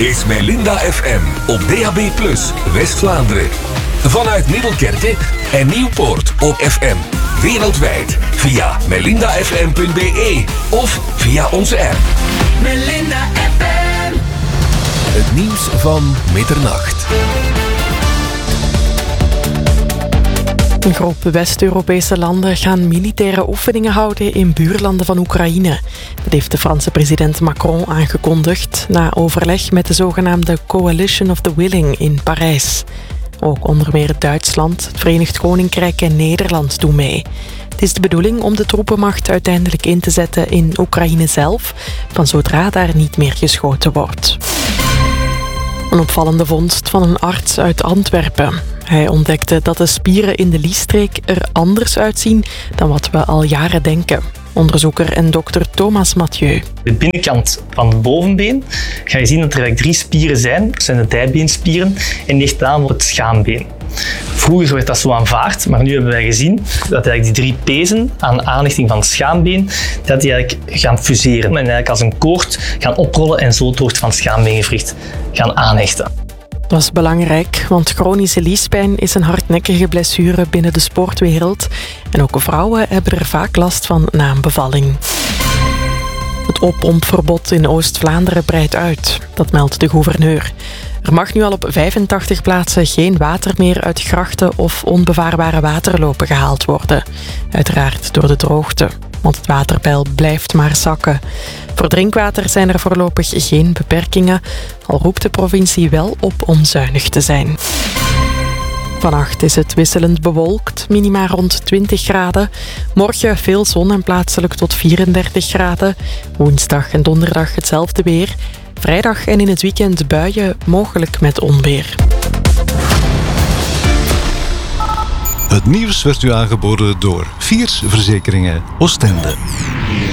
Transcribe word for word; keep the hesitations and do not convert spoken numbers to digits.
is Melinda F M op D A B plus, West-Vlaanderen. Vanuit Middelkerke en Nieuwpoort op F M. Wereldwijd via melinda f m punt b e of via onze app. Melinda F M. Het nieuws van middernacht. Een groep West-Europese landen gaan militaire oefeningen houden in buurlanden van Oekraïne. Dat heeft de Franse president Macron aangekondigd na overleg met de zogenaamde Coalition of the Willing in Parijs. Ook onder meer Duitsland, het Verenigd Koninkrijk en Nederland doen mee. Het is de bedoeling om de troepenmacht uiteindelijk in te zetten in Oekraïne zelf, van zodra daar niet meer geschoten wordt. Een opvallende vondst van een arts uit Antwerpen. Hij ontdekte dat de spieren in de liesstreek er anders uitzien dan wat we al jaren denken. Onderzoeker en dokter Thomas Mathieu. De binnenkant van het bovenbeen ga je zien dat er eigenlijk drie spieren zijn. Dat zijn de dijbeenspieren en die ligt aan op het schaambeen. Vroeger werd dat zo aanvaard, maar nu hebben wij gezien dat eigenlijk die drie pezen aan aanhechting van het schaambeen, dat die eigenlijk gaan fuseren en eigenlijk als een koord gaan oprollen en zo door het van het schaambeengewricht gaan aanhechten. Dat is belangrijk, want chronische liespijn is een hardnekkige blessure binnen de sportwereld. En ook vrouwen hebben er vaak last van na een bevalling. Het oppompverbod in Oost-Vlaanderen breidt uit, dat meldt de gouverneur. Er mag nu al op vijfentachtig plaatsen geen water meer uit grachten of onbevaarbare waterlopen gehaald worden. Uiteraard door de droogte, want het waterpeil blijft maar zakken. Voor drinkwater zijn er voorlopig geen beperkingen, al roept de provincie wel op om zuinig te zijn. Vannacht is het wisselend bewolkt, minima rond twintig graden. Morgen veel zon en plaatselijk tot vierendertig graden. Woensdag en donderdag hetzelfde weer. Vrijdag en in het weekend buien, mogelijk met onweer. Het nieuws werd u aangeboden door Viers Verzekeringen Oostende.